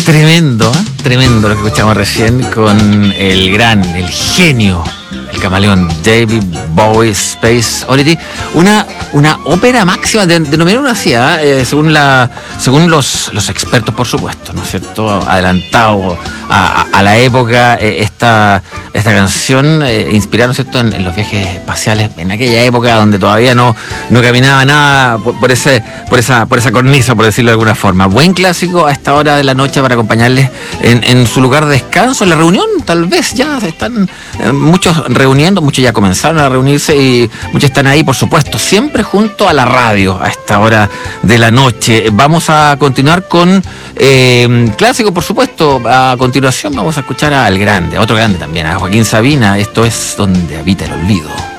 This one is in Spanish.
Tremendo, ¿eh? Tremendo lo que escuchamos recién con el gran, el genio, el camaleón David Bowie, Space Oddity. Una ópera máxima, denominaron así, según los expertos, por supuesto, ¿no es cierto? Adelantado a la época, esta canción inspirada, ¿no es cierto?, en los viajes espaciales, en aquella época donde todavía no caminaba nada por esa cornisa, por decirlo de alguna forma. Buen clásico a esta hora de la noche para acompañarles en su lugar de descanso, en la reunión. Tal vez ya se están muchos reuniendo, muchos ya comenzaron a reunirse y muchos están ahí, por supuesto, siempre junto a la radio a esta hora de la noche. Vamos a continuar con clásico, por supuesto. A continuación vamos a escuchar al grande, a otro grande también, a Joaquín Sabina. Esto es Donde habita el olvido.